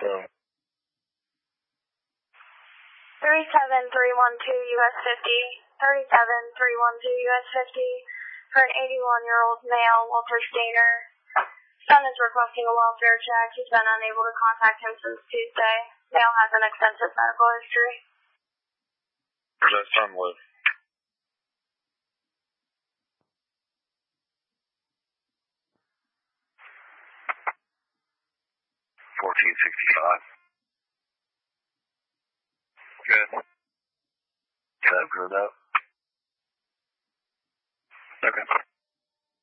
So. 37312 US 50, 37312 US 50, for an 81-year-old male, Walter Stainer. Son is requesting a welfare check. He's been unable to contact him since Tuesday. Male has an extensive medical history. Where's that son live? $1465. Good. Get that filled out. Okay.